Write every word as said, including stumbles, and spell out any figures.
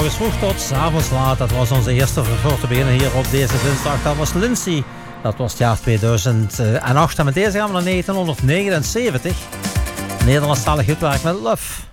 morgens vroeg tot 's avonds laat. Dat was onze eerste voor te beginnen hier op deze dinsdag. Dat was Lindsay. Dat was het jaar tweeduizend acht. En met deze gaan we naar negentien negenenzeventig. Nederlandstalig hitwerk met Love.